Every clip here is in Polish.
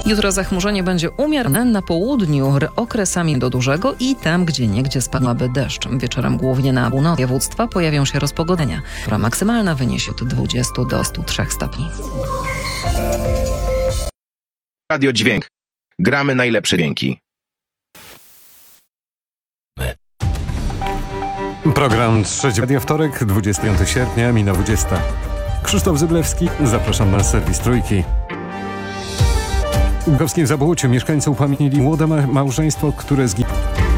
Jutro zachmurzenie będzie umierne, na południu okresami do dużego i tam gdzieniegdzie spadłaby deszcz. Wieczorem głównie na północy województwa pojawią się rozpogodzenia. Temperatura maksymalna wyniesie od 20 do 103 stopni. Radio Dźwięk. Gramy najlepsze dźwięki. Program Trzeci Radia, wtorek, 25 sierpnia, mina 20. Krzysztof Zyblewski, zapraszam na serwis Trójki. W Łukowskim Zabłociu mieszkańcy upamiętnili młode małżeństwo, które zginęło.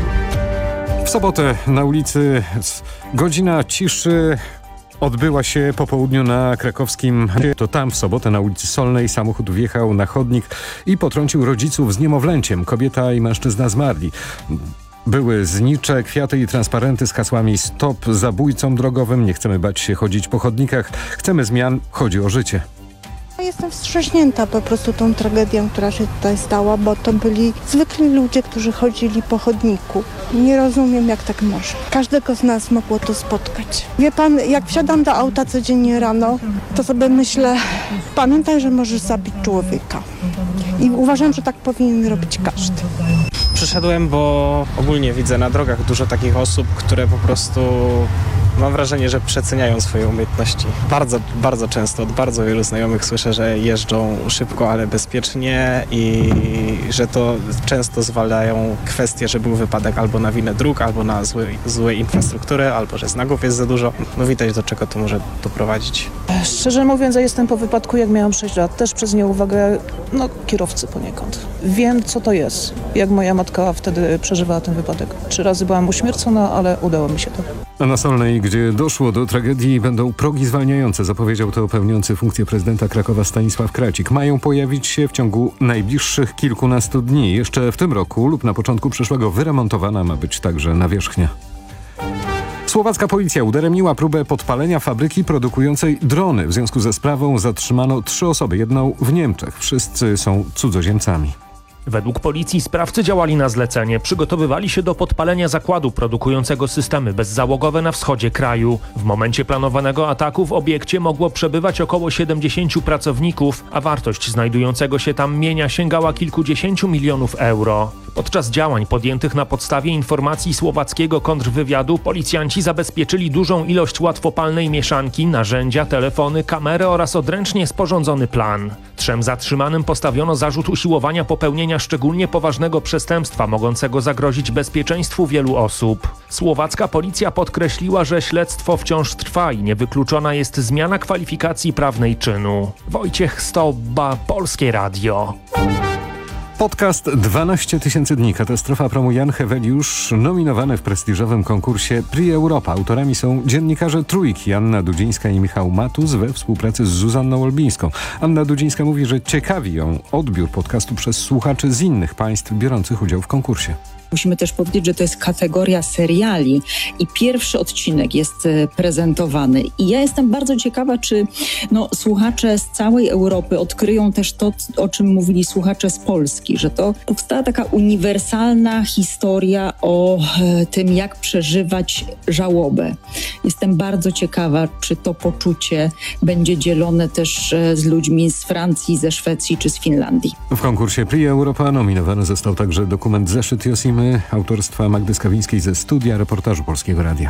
W sobotę na ulicy godzina ciszy odbyła się po południu na krakowskim. To tam w sobotę na ulicy Solnej samochód wjechał na chodnik i potrącił rodziców z niemowlęciem. Kobieta i mężczyzna zmarli. Były znicze, kwiaty i transparenty z hasłami "Stop zabójcom drogowym", "Nie chcemy bać się chodzić po chodnikach", "Chcemy zmian, chodzi o życie". Jestem wstrząśnięta po prostu tą tragedią, która się tutaj stała, bo to byli zwykli ludzie, którzy chodzili po chodniku. Nie rozumiem, jak tak może. Każdego z nas mogło to spotkać. Wie pan, jak wsiadam do auta codziennie rano, to sobie myślę, pamiętaj, że możesz zabić człowieka. I uważam, że tak powinien robić każdy. Przyszedłem, bo ogólnie widzę na drogach dużo takich osób, które po prostu, mam wrażenie, że przeceniają swoje umiejętności. Bardzo często od bardzo wielu znajomych słyszę, że jeżdżą szybko, ale bezpiecznie i że to często zwalają kwestie, że był wypadek albo na winę dróg, albo na złej infrastruktury, albo że znaków jest za dużo. No widać, do czego to może doprowadzić. Szczerze mówiąc, ja jestem po wypadku, jak miałam 6 lat, też przez nieuwagę kierowcy poniekąd. Wiem, co to jest, jak moja matka wtedy przeżywała ten wypadek. 3 razy byłam uśmiercona, ale udało mi się to. A na Solnej, gdzie doszło do tragedii, będą progi zwalniające, zapowiedział to pełniący funkcję prezydenta Krakowa Stanisław Kracik. Mają pojawić się w ciągu najbliższych kilkunastu dni. Jeszcze w tym roku lub na początku przyszłego wyremontowana ma być także nawierzchnia. Słowacka policja udaremniła próbę podpalenia fabryki produkującej drony. W związku ze sprawą zatrzymano 3 osoby, jedną w Niemczech. Wszyscy są cudzoziemcami. Według policji sprawcy działali na zlecenie, przygotowywali się do podpalenia zakładu produkującego systemy bezzałogowe na wschodzie kraju. W momencie planowanego ataku w obiekcie mogło przebywać około 70 pracowników, a wartość znajdującego się tam mienia sięgała kilkudziesięciu milionów euro. Podczas działań podjętych na podstawie informacji słowackiego kontrwywiadu policjanci zabezpieczyli dużą ilość łatwopalnej mieszanki, narzędzia, telefony, kamery oraz odręcznie sporządzony plan. 3 zatrzymanym postawiono zarzut usiłowania popełnienia szczególnie poważnego przestępstwa mogącego zagrozić bezpieczeństwu wielu osób. Słowacka policja podkreśliła, że śledztwo wciąż trwa i niewykluczona jest zmiana kwalifikacji prawnej czynu. Wojciech Stobba, Polskie Radio. Podcast 12 tysięcy dni. Katastrofa promu Jan Heweliusz, nominowany w prestiżowym konkursie Prix Europa. Autorami są dziennikarze Trójki, Anna Dudzińska i Michał Matus we współpracy z Zuzanną Olbińską. Anna Dudzińska mówi, że ciekawi ją odbiór podcastu przez słuchaczy z innych państw biorących udział w konkursie. Musimy też powiedzieć, że to jest kategoria seriali i pierwszy odcinek jest prezentowany. I ja jestem bardzo ciekawa, czy słuchacze z całej Europy odkryją też to, o czym mówili słuchacze z Polski, że to powstała taka uniwersalna historia o tym, jak przeżywać żałobę. Jestem bardzo ciekawa, czy to poczucie będzie dzielone też z ludźmi z Francji, ze Szwecji czy z Finlandii. W konkursie Prix Europa nominowany został także dokument Zeszyt Josimy autorstwa Magdy Skawińskiej ze studia reportażu Polskiego Radia.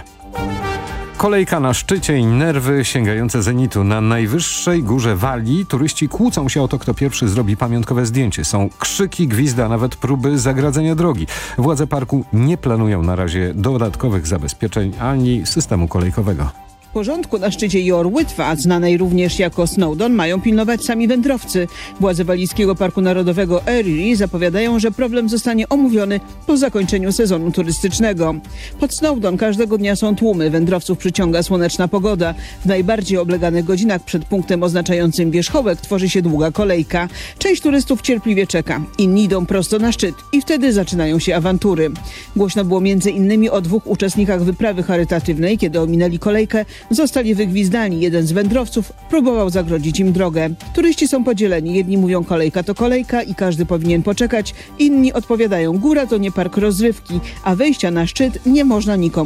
Kolejka na szczycie i nerwy sięgające zenitu. Na najwyższej górze Walii turyści kłócą się o to, kto pierwszy zrobi pamiątkowe zdjęcie. Są krzyki, gwizdy, a nawet próby zagradzenia drogi. Władze parku nie planują na razie dodatkowych zabezpieczeń ani systemu kolejkowego. Porządku na szczycie Jorwytwa, znanej również jako Snowdon, mają pilnować sami wędrowcy. Władze walijskiego Parku Narodowego Erie zapowiadają, że problem zostanie omówiony po zakończeniu sezonu turystycznego. Pod Snowdon każdego dnia są tłumy, wędrowców przyciąga słoneczna pogoda. W najbardziej obleganych godzinach przed punktem oznaczającym wierzchołek tworzy się długa kolejka. Część turystów cierpliwie czeka, inni idą prosto na szczyt i wtedy zaczynają się awantury. Głośno było m.in. o 2 uczestnikach wyprawy charytatywnej, kiedy ominęli kolejkę, zostali wygwizdani. Jeden z wędrowców próbował zagrodzić im drogę. Turyści są podzieleni. Jedni mówią, kolejka to kolejka i każdy powinien poczekać. Inni odpowiadają, góra to nie park rozrywki, a wejścia na szczyt nie można nikomu